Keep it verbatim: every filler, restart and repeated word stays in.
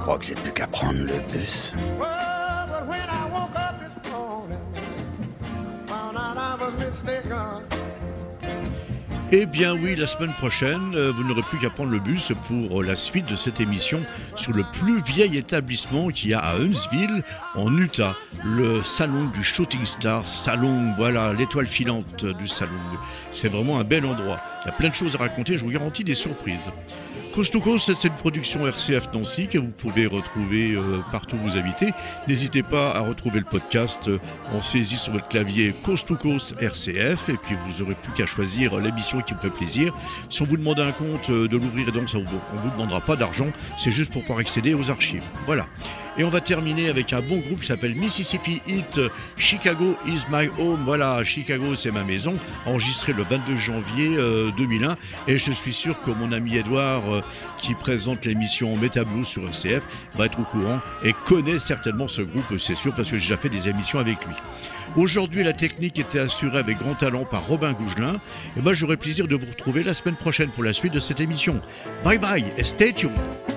crois que j'ai plus qu'à prendre le bus. Eh bien oui, la semaine prochaine, euh, vous n'aurez plus qu'à prendre le bus pour la suite de cette émission sur le plus vieil établissement qu'il y a à Huntsville, en Utah, le salon du Shooting Star, salon, voilà, l'étoile filante du salon. C'est vraiment un bel endroit. Il y a plein de choses à raconter, je vous garantis des surprises. Coast to Coast, c'est une production R C F Nancy que vous pouvez retrouver euh, partout où vous habitez. N'hésitez pas à retrouver le podcast euh, en saisie sur votre clavier Coast to Coast R C F et puis vous n'aurez plus qu'à choisir l'émission qui vous fait plaisir. Si on vous demande un compte, euh, de l'ouvrir et donc ça vous, on ne vous demandera pas d'argent, c'est juste pour pouvoir accéder aux archives. Voilà. Et on va terminer avec un bon groupe qui s'appelle Mississippi Heat, Chicago is my home. Voilà, Chicago c'est ma maison, enregistré le vingt-deux janvier euh, deux mille un. Et je suis sûr que mon ami Edouard, euh, qui présente l'émission Metablues sur R C F, va être au courant et connaît certainement ce groupe, c'est sûr, parce que j'ai déjà fait des émissions avec lui. Aujourd'hui, la technique était assurée avec grand talent par Robin Gougelin. Et moi, j'aurai plaisir de vous retrouver la semaine prochaine pour la suite de cette émission. Bye bye et stay tuned.